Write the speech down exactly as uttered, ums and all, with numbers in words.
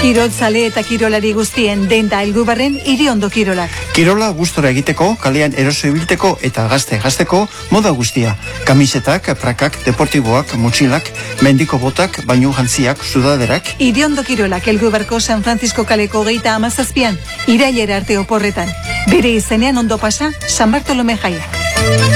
Kirolzale eta kirolari guztien denda helgubarren Iriondo Kirolak. Kirola gustora egiteko, kalean eroso ibilteko eta gazte gazteko moda guztia. Kamisetak, prakak, deportiboak, motxilak, mendiko botak, bainu jantziak, sudaderak. Iriondo Kirolak helgubarko San Francisco kaleko geita amazazpian, irailera arte oporretan. Bere izenean ondo pasa San Bartolome jaiak.